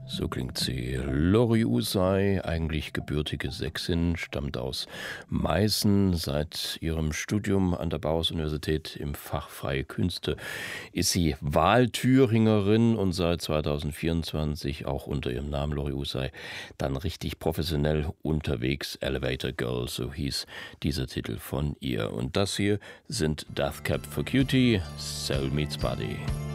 So klingt sie. Lori Usai, eigentlich gebürtige Sächsin, stammt aus Meißen. Seit ihrem Studium an der Bauhaus-Universität im Fach Freie Künste ist sie Wahlthüringerin und seit 2024 auch unter ihrem Namen Lori Usai dann richtig professionell unterwegs. Elevator Girl, so hieß dieser Titel von ihr. Und das hier sind Death Cab for Cutie, Soul Meets Body.